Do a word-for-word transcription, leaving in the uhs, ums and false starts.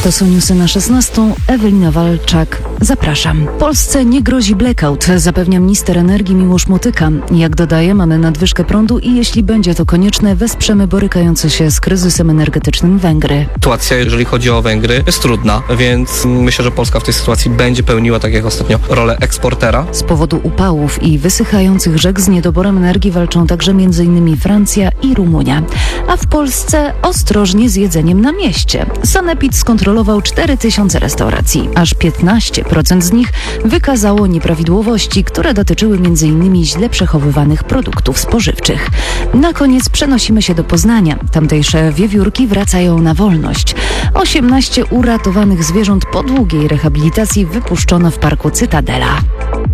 To są newsy na szesnastą. Ewelina Walczak. Zapraszam. Polsce nie grozi blackout, zapewnia minister energii Miłosz Motyka. Jak dodaje, mamy nadwyżkę prądu i jeśli będzie to konieczne, wesprzemy borykające się z kryzysem energetycznym Węgry. Sytuacja, jeżeli chodzi o Węgry, jest trudna, więc myślę, że Polska w tej sytuacji będzie pełniła, tak jak ostatnio, rolę eksportera. Z powodu upałów i wysychających rzek z niedoborem energii walczą także między innymi Francja i Rumunia. A w Polsce ostrożnie z jedzeniem na mieście. Sanepid skontrolował cztery tysiące restauracji. Aż piętnaście procent z nich wykazało nieprawidłowości, które dotyczyły między innymi źle przechowywanych produktów spożywczych. Na koniec przenosimy się do Poznania. Tamtejsze wiewiórki wracają na wolność. osiemnaście uratowanych zwierząt po długiej rehabilitacji wypuszczono w parku Cytadela.